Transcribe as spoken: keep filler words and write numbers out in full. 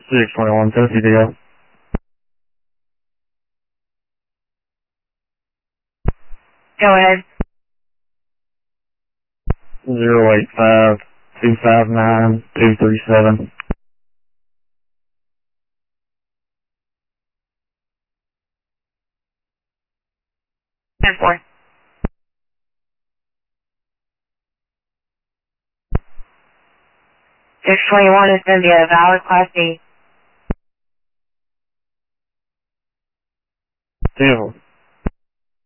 six twenty-one, Tennessee to go. Go ahead. zero eight five, two five nine, two three seven. ten four. six twenty-one is going to be a valid Class D. ten four.